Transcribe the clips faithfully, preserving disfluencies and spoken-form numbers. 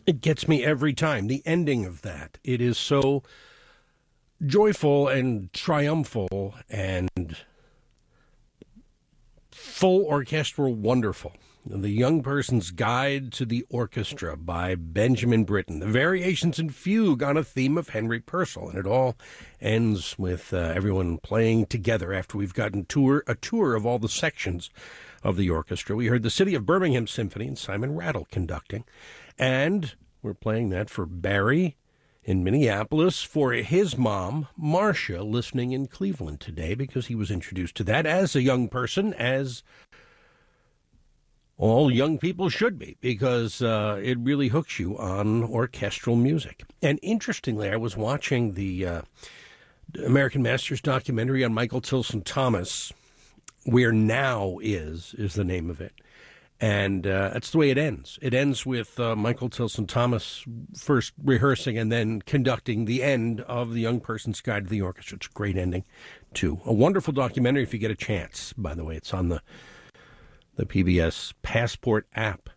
It gets me every time. The ending of that. It is so joyful and triumphal and full orchestral wonderful. The Young Person's Guide to the Orchestra by Benjamin Britten. The Variations in Fugue on a theme of Henry Purcell. And it all ends with uh, everyone playing together after we've gotten tour, a tour of all the sections of the orchestra. We heard the City of Birmingham Symphony and Simon Rattle conducting. And we're playing that for Barry in Minneapolis, for his mom, Marcia, listening in Cleveland today, because he was introduced to that as a young person, as all young people should be, because uh, it really hooks you on orchestral music. And interestingly, I was watching the uh, American Masters documentary on Michael Tilson Thomas, Where Now Is, is the name of it. And uh, that's the way it ends. It ends with uh, Michael Tilson Thomas first rehearsing and then conducting the end of The Young Person's Guide to the Orchestra. It's a great ending, too. A wonderful documentary if you get a chance, by the way. It's on the the P B S Passport app.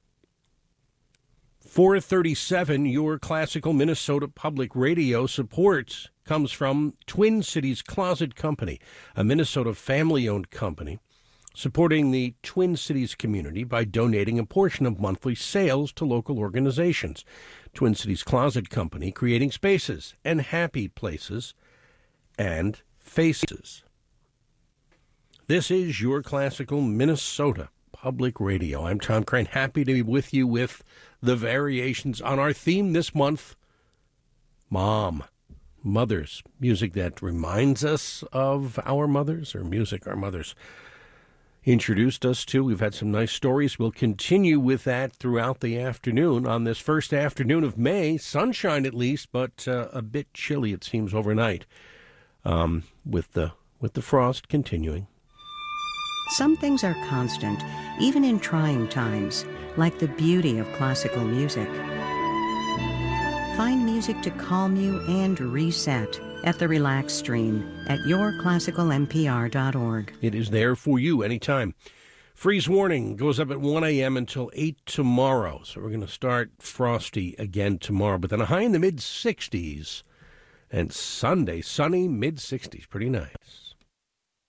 four thirty-seven, your classical Minnesota Public Radio support comes from Twin Cities Closet Company, a Minnesota family-owned company supporting the Twin Cities community by donating a portion of monthly sales to local organizations. Twin Cities Closet Company, creating spaces and happy places and faces. This is your classical Minnesota Public Radio. I'm Tom Crane, happy to be with you with the variations on our theme this month, Mom. Mothers, music that reminds us of our mothers, or music our mothers introduced us to. We've had some nice stories. We'll continue with that throughout the afternoon on this first afternoon of May. Sunshine at least, but uh, a bit chilly, it seems, overnight, um, with the with the frost continuing. Some things are constant, even in trying times, like the beauty of classical music. Find music to calm you and reset at the Relax Stream at your classical m p r dot org. It is there for you anytime. Freeze warning goes up at one a.m. until eight tomorrow, so we're going to start frosty again tomorrow, but then a high in the mid-sixties, and Sunday, sunny, mid-sixties. Pretty nice.